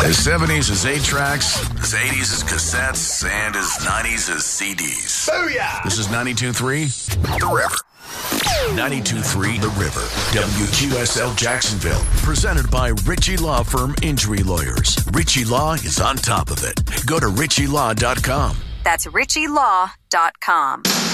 His 70s is 8-tracks, his 80s is cassettes, and his 90s is CDs. Booyah! This is 92.3 The River. 92.3 The River. WQSL Jacksonville. Presented by Ritchie Law Firm Injury Lawyers. Ritchie Law is on top of it. Go to ritchielaw.com. That's ritchielaw.com.